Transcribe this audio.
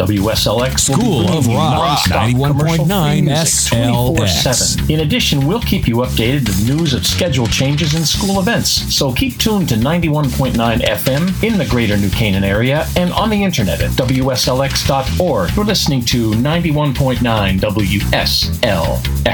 WSLX School of Rock, 91.9 SLX. 24/7. In addition, we'll keep you updated with news of schedule changes and school events. So keep tuned to 91.9 FM in the greater New Canaan area and on the internet at WSLX.org. You're listening to 91.9 WSLX.